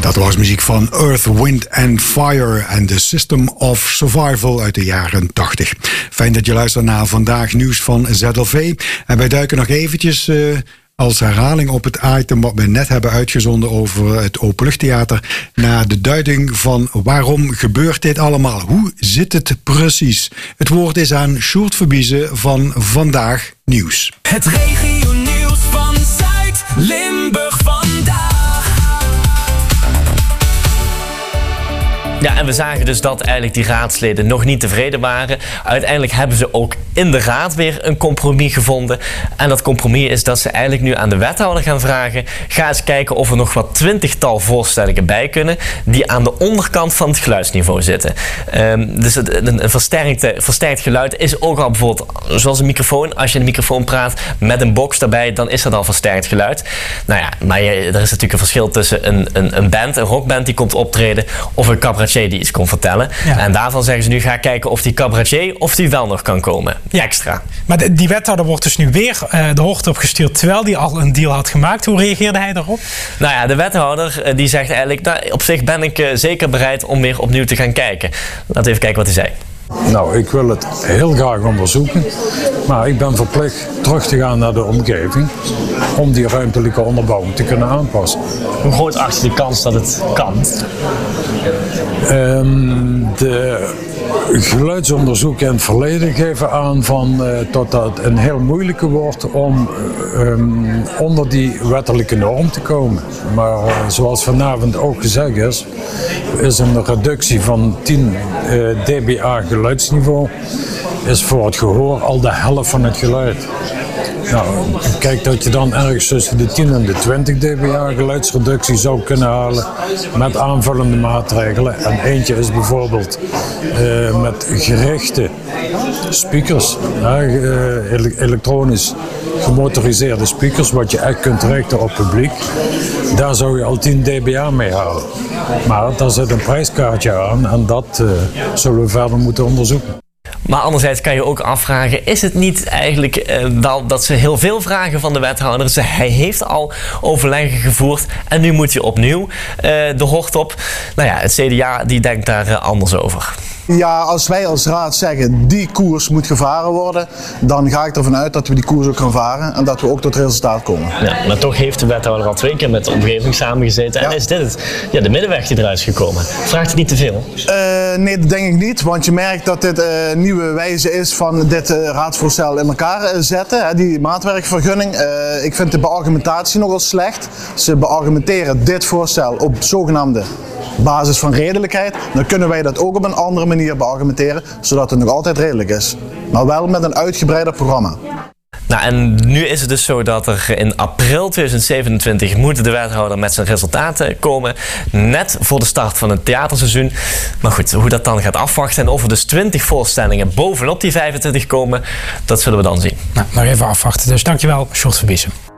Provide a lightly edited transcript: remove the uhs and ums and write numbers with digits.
Dat was muziek van Earth, Wind and Fire en The System of Survival uit de jaren 80. Fijn dat je luistert naar Vandaag Nieuws van ZLV. En wij duiken nog eventjes als herhaling op het item wat we net hebben uitgezonden over het Openluchttheater naar de duiding van waarom gebeurt dit allemaal? Hoe zit het precies? Het woord is aan Sjoerd Verbiezen van Vandaag Nieuws. Het regionieuws van Zuid-Limburg vandaag. Ja, en we zagen dus dat eigenlijk die raadsleden nog niet tevreden waren. Uiteindelijk hebben ze ook in de raad weer een compromis gevonden. En dat compromis is dat ze eigenlijk nu aan de wethouder gaan vragen: ga eens kijken of er nog wat 20-tal voorstellingen bij kunnen die aan de onderkant van het geluidsniveau zitten. Dus een versterkt geluid is ook al bijvoorbeeld zoals een microfoon. Als je in een microfoon praat met een box daarbij, dan is dat al versterkt geluid. Nou ja, maar er is natuurlijk een verschil tussen een band, een rockband die komt optreden, of een cabaretier die iets kon vertellen. Ja. En daarvan zeggen ze nu: ga kijken of die cabaretier of die wel nog kan komen. Ja. Extra. Maar die wethouder wordt dus nu weer de hoogte opgestuurd terwijl hij al een deal had gemaakt. Hoe reageerde hij daarop? Nou ja, de wethouder die zegt eigenlijk: nou, op zich ben ik zeker bereid om weer opnieuw te gaan kijken. Laten we even kijken wat hij zei. Nou, ik wil het heel graag onderzoeken, maar ik ben verplicht terug te gaan naar de omgeving om die ruimtelijke onderbouwing te kunnen aanpassen. Hoe groot acht je de kans dat het kan? De geluidsonderzoeken in het verleden geven aan dat het een heel moeilijke wordt om onder die wettelijke norm te komen. Maar zoals vanavond ook gezegd is een reductie van 10 dBA geluidsniveau is voor het gehoor al de helft van het geluid. Nou, kijk dat je dan ergens tussen de 10 en de 20 dBA geluidsreductie zou kunnen halen met aanvullende maatregelen. En eentje is bijvoorbeeld met gerichte speakers, elektronisch gemotoriseerde speakers, wat je echt kunt richten op publiek. Daar zou je al 10 dBA mee halen. Maar daar zit een prijskaartje aan en dat zullen we verder moeten onderzoeken. Maar anderzijds kan je ook afvragen: is het niet eigenlijk wel dat ze heel veel vragen van de wethouder? Hij heeft al overleggen gevoerd en nu moet hij opnieuw de hocht op. Nou ja, het CDA die denkt daar anders over. Ja, als wij als raad zeggen die koers moet gevaren worden, dan ga ik ervan uit dat we die koers ook gaan varen en dat we ook tot resultaat komen. Ja, maar toch heeft de wethouder al 2 keer met de omgeving samengezeten en is dit de middenweg die eruit is gekomen. Vraagt het niet te veel? Nee, dat denk ik niet, want je merkt dat dit een nieuwe wijze is van dit raadsvoorstel in elkaar zetten, die maatwerkvergunning. Ik vind de beargumentatie nogal slecht. Ze beargumenteren dit voorstel op zogenaamde basis van redelijkheid. Dan kunnen wij dat ook op een andere manier beargumenteren, zodat het nog altijd redelijk is. Maar wel met een uitgebreider programma. Nou, en nu is het dus zo dat er in april 2027 moet de wethouder met zijn resultaten komen. Net voor de start van het theaterseizoen. Maar goed, hoe dat dan gaat afwachten en of er dus 20 voorstellingen bovenop die 25 komen, dat zullen we dan zien. Nou, nog even afwachten. Dus dankjewel, Sjoerd Verbiezen.